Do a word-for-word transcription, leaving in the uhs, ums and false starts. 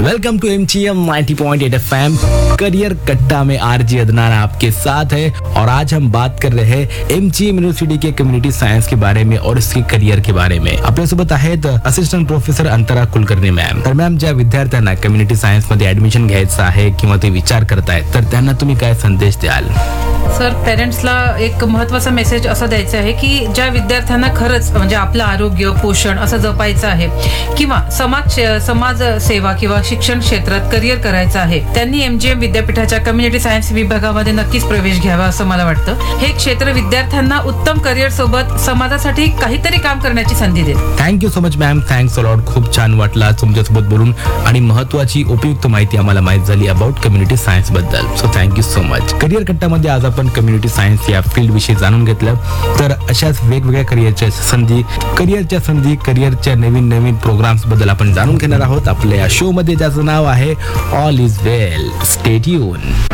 Welcome to M G M ninety point eight F M. Career कट्टा में RG Adnan आपके साथ है और आज हम बात कर रहे हैं एमजीएम यूनिवर्सिटी के कम्युनिटी सायन्स के बारे में और इसके करियर के बारे में। आपल्यासोबत आहेत असिस्टंट प्रोफेसर अंतरा कुलकर्णी मॅम। तर मॅम, ज्या विद्यार्थ्यांना कम्युनिटी सायन्स मध्ये ऍडमिशन घ्यायचं आहे किंवा ते विचार करतायत तर त्यांना तुम्ही काय संदेश द्याल? सर, पेरेंट्सला एक महत्त्वाचा मेसेज असा द्यायचा आहे की ज्या विद्यार्थ्यांना खरंच म्हणजे आपलं आरोग्य पोषण असं जपायचं आहे किंवा समाज समाज सेवा किंवा शिक्षण क्षेत्रात करिअर करायचं आहे, त्यांनी एमजीएम विद्यापीठाच्या कम्युनिटी सायन्स विभागामध्ये नक्कीच प्रवेश घ्यावा असं मला वाटतं। हे क्षेत्र विद्यार्थ्यांना उत्तम करिअर सोबत समाजासाठी काहीतरी काम करण्याची संधी देते। Thank you so much ma'am, thanks a lot. खूप छान वाटलं तुमच्यासोबत बोलून आणि महत्त्वाची उपयुक्त माहिती आम्हाला माहित झाली अबाउट कम्युनिटी सायन्स बद्दल। So thank you so much. Career कट्टामध्ये आज आपण कम्युनिटी सायन्स या फील्ड विषयी जाणून घेतलं। तर अशाच वेगवेगळ्या करिअरच्या संधी करिअरच्या संधी करिअरच्या नवीन नवीन प्रोग्राम्स बद्दल आपण जाणून घेणार आहोत आपल्या या शो मध्ये, ज्याचं नाव आहे all is well. Stay tune.